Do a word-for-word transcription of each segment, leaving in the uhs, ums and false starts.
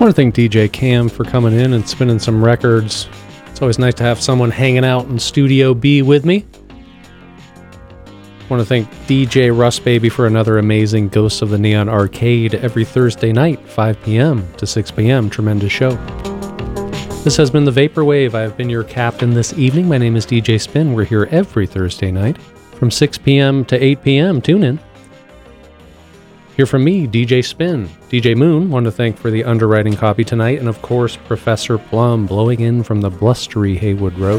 I want to thank D J Cam for coming in and spinning some records. It's always nice to have someone hanging out in Studio B with me. I want to thank D J Russ Baby for another amazing Ghosts of the Neon Arcade every Thursday night, five p.m. to six p.m. Tremendous show. This has been the Vaporwave. I have been your captain this evening. My name is D J Spin. We're here every Thursday night from six p.m. to eight p.m. Tune in. Hear from me, D J Spin. D J Moon, want to thank for the underwriting copy tonight, and of course, Professor Plum blowing in from the blustery Haywood Road.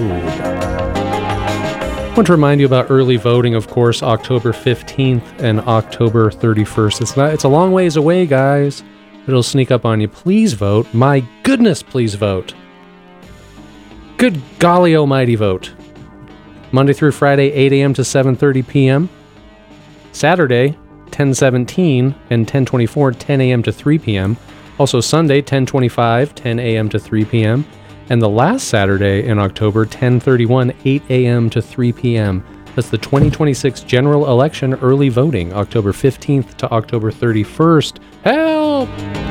I want to remind you about early voting, of course, October fifteenth and October thirty-first. It's not, it's a long ways away, guys. It'll sneak up on you. Please vote. My goodness, please vote. Good golly almighty, vote. Monday through Friday, eight a.m. to seven thirty p.m. Saturday, ten seventeen and ten twenty-four, ten a.m. to three p.m. Also Sunday, ten twenty-five, ten a.m. to three p.m. And the last Saturday in October, ten thirty-one, eight a.m. to three p.m. That's the twenty twenty-six general election early voting, October fifteenth to October thirty-first. Help!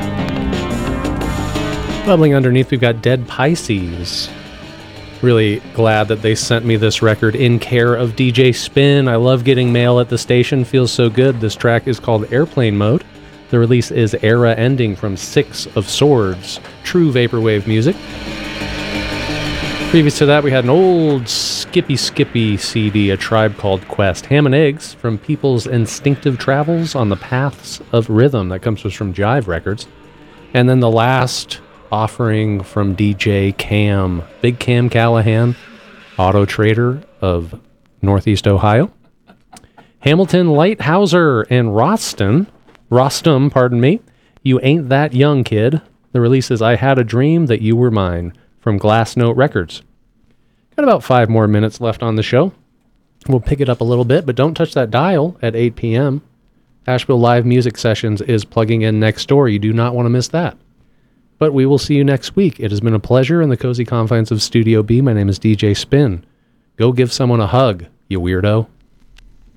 Bubbling underneath, we've got Dead Pisces. Really glad that they sent me this record in care of D J Spin. I love getting mail at the station. Feels so good. This track is called Airplane Mode. The release is Era Ending from Six of Swords. True Vaporwave music. Previous to that, we had an old Skippy Skippy C D, A Tribe Called Quest. Ham and Eggs from People's Instinctive Travels on the Paths of Rhythm. That comes to us from Jive Records. And then the last offering from D J Cam, Big Cam Callahan, auto trader of Northeast Ohio. Hamilton Lighthouser and Roston, Rostam, pardon me, You Ain't That Young Kid. The release is I Had a Dream That You Were Mine from Glass Note Records. Got about five more minutes left on the show. We'll pick it up a little bit, but don't touch that dial at eight p.m. Asheville Live Music Sessions is plugging in next door. You do not want to miss that. But we will see you next week. It has been a pleasure in the cozy confines of Studio B. My name is D J Spin. Go give someone a hug, you weirdo.